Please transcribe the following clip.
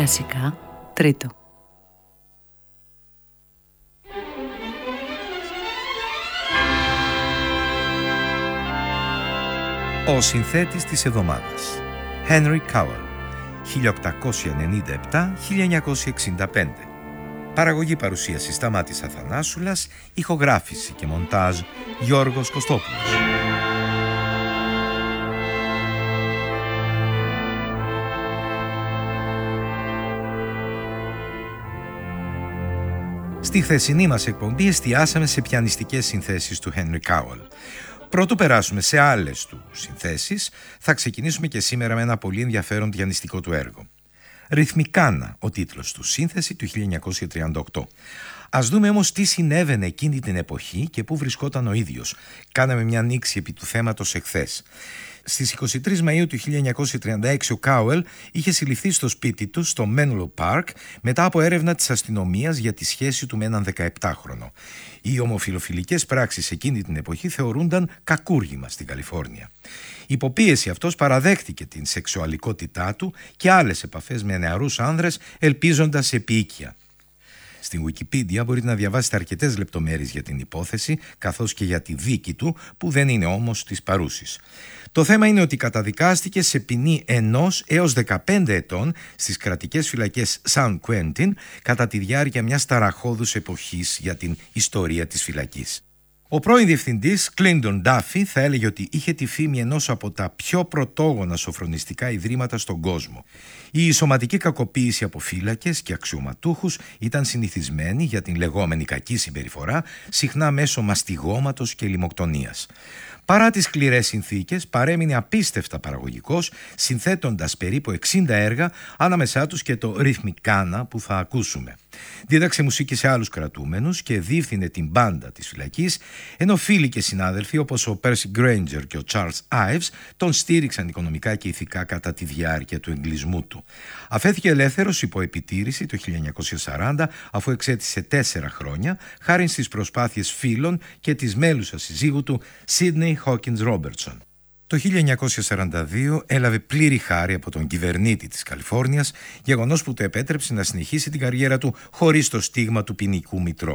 Κλασικά τρίτο. Ο συνθέτης της εβδομάδας, Henry Cowell, 1897-1965. Παραγωγή παρουσίαση Σταμάτης Αθανάσουλας, ηχογράφηση και μοντάζ Γιώργος Κωστόπουλος. Στη χθεσινή μας εκπομπή εστιάσαμε σε πιανιστικές συνθέσεις του Henry Cowell. Πρωτού περάσουμε σε άλλες του συνθέσεις, θα ξεκινήσουμε και σήμερα με ένα πολύ ενδιαφέρον πιανιστικό του έργο. «Ρυθμικάνα» ο τίτλος του, σύνθεση του 1938. Ας δούμε όμως τι συνέβαινε εκείνη την εποχή και πού βρισκόταν ο ίδιος. Κάναμε μια ανοίξη επί του θέματος εχθές. Στις 23 Μαΐου του 1936 ο Κάουελ είχε συλληφθεί στο σπίτι του στο Menlo Park μετά από έρευνα της αστυνομίας για τη σχέση του με έναν 17χρονο. Οι ομοφιλοφιλικές πράξεις εκείνη την εποχή θεωρούνταν κακούργημα στην Καλιφόρνια. Υποπίεση αυτός παραδέχτηκε την σεξουαλικότητά του και άλλες επαφές με νεαρούς άνδρες, ελπίζοντας σε επίοικια. Στην Wikipedia μπορείτε να διαβάσετε αρκετές λεπτομέρειες για την υπόθεση, καθώς και για τη δίκη του, που δεν είναι όμως της παρούσης. Το θέμα είναι ότι καταδικάστηκε σε ποινή 1 έως 15 ετών στις κρατικές φυλακές San Quentin κατά τη διάρκεια μιας ταραχώδους εποχής για την ιστορία της φυλακής. Ο πρώην διευθυντής Κλίντον Ντάφι θα έλεγε ότι είχε τη φήμη ενός από τα πιο πρωτόγωνα σοφρονιστικά ιδρύματα στον κόσμο. Η σωματική κακοποίηση από φύλακες και αξιωματούχους ήταν συνηθισμένη για την λεγόμενη κακή συμπεριφορά, συχνά μέσω μαστιγώματος και λιμοκτονίας. Παρά τις σκληρές συνθήκες, παρέμεινε απίστευτα παραγωγικός, συνθέτοντας περίπου 60 έργα, ανάμεσά τους και το «Ρυθμικάνα» που θα ακούσουμε. Δίδαξε μουσική σε άλλους κρατούμενους και διεύθυνε την μπάντα της φυλακής, ενώ φίλοι και συνάδελφοι όπως ο Percy Granger και ο Charles Ives τον στήριξαν οικονομικά και ηθικά κατά τη διάρκεια του εγκλισμού του. Αφέθηκε ελεύθερος υπό επιτήρηση το 1940, αφού εξέτησε 4 χρόνια, χάρη στις προσπάθειες φίλων και της μέλουσας συζύγου του, Sydney Hawkins Robertson. Το 1942 έλαβε πλήρη χάρη από τον κυβερνήτη της Καλιφόρνιας, γεγονός που του επέτρεψε να συνεχίσει την καριέρα του χωρίς το στίγμα του ποινικού μητρώου.